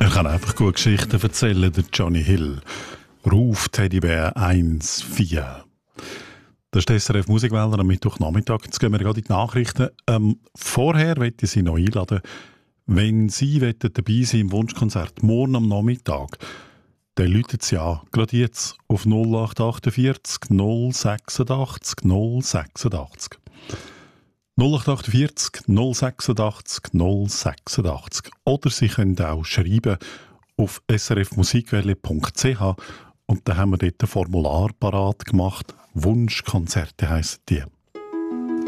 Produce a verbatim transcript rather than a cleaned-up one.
Er kann einfach gute Geschichten erzählen, der Johnny Hill. Ruf Teddybär eins vier. Das ist der S R F Musikwälder am Mittwochnachmittag. Jetzt gehen wir gerade in die Nachrichten. Ähm, vorher möchte ich Sie noch einladen, wenn Sie dabei sein im Wunschkonzert morgen am Nachmittag, dann läutet Sie an, gerade jetzt auf null acht achtundvierzig null sechsundachtzig null sechsundachtzig. null acht achtundvierzig null sechsundachtzig null sechsundachtzig. Oder Sie können auch schreiben auf s r f musikwelle punkt c h und dann haben wir dort ein Formular parat gemacht. Wunschkonzerte heissen die.